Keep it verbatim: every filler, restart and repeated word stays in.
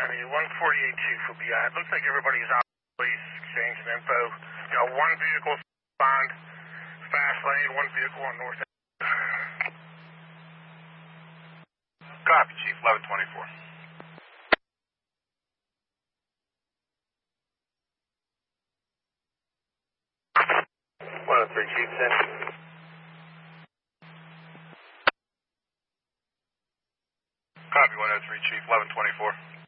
County, one forty-eight chief will be at. Looks like everybody's out police exchanging info. You know, one vehicle spawned fast lane, one vehicle on north end. Copy, Chief, eleven twenty-four. one oh three, Chief, send. Copy, one oh three, Chief, eleven twenty-four.